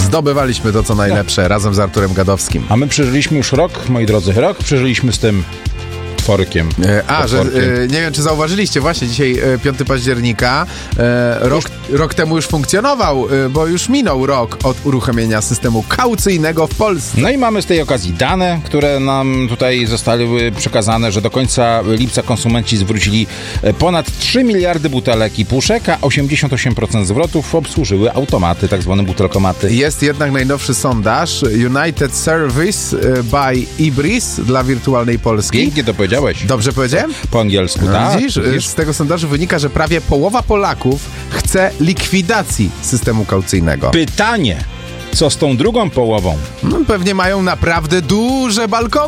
zdobywaliśmy to, co najlepsze, razem z Arturem Gadowskim. A my przeżyliśmy już rok, moi drodzy, przeżyliśmy z tym tworkiem. Nie wiem, czy zauważyliście, właśnie dzisiaj 5 października, rok temu już funkcjonował, bo już minął rok od uruchomienia systemu kaucyjnego w Polsce. No i mamy z tej okazji dane, które nam tutaj zostały przekazane, że do końca lipca konsumenci zwrócili ponad 3 miliardy butelek i puszek, a 88% zwrotów obsłużyły automaty, tak zwane butelkomaty. Jest jednak najnowszy sondaż United Service by Ibris dla wirtualnej Polski. Pięknie to powiedziałeś. Dobrze powiedziałem? Po angielsku, tak. Widzisz? Z tego sondażu wynika, że prawie połowa Polaków chce likwidacji systemu kaucyjnego. Pytanie, co z tą drugą połową? Pewnie mają naprawdę duże balkony.